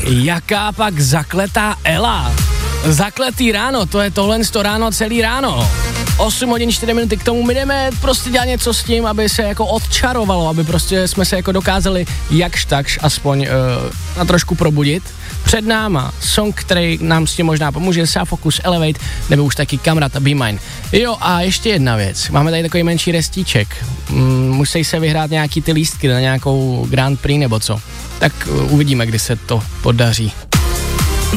jaká pak zakletá Ela. Zakletý ráno, to je tohle ráno celý ráno. 8 hodin 4 minuty, k tomu my jdeme prostě dělat něco s tím, aby se jako odčarovalo, aby prostě jsme se jako dokázali jakž takž aspoň na trošku probudit. Před náma song, který nám s tím možná pomůže, Focus Elevate, nebo už taky Kamrat a Be Mine. Jo, a ještě jedna věc, máme tady takový menší restíček, musí se vyhrát nějaký ty lístky na nějakou Grand Prix nebo co, tak uvidíme, kdy se to podaří.